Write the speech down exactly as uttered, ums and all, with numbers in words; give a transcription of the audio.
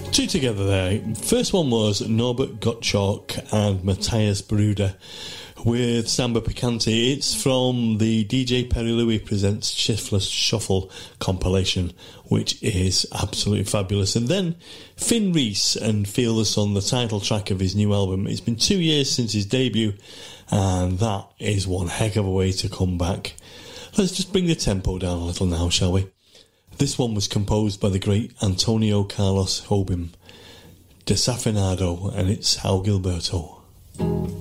Two together there. First one was Norbert Gottschalk and Matthias Bruder with Samba Picante. It's from the D J Perry Louie Presents Shiftless Shuffle compilation, which is absolutely fabulous. And then Finn Reese and Feel the Sun, the title track of his new album. It's been two years since his debut, and that is one heck of a way to come back. Let's just bring the tempo down a little now, shall we? This one was composed by the great Antonio Carlos Jobim, Desafinado, and it's How Gilberto.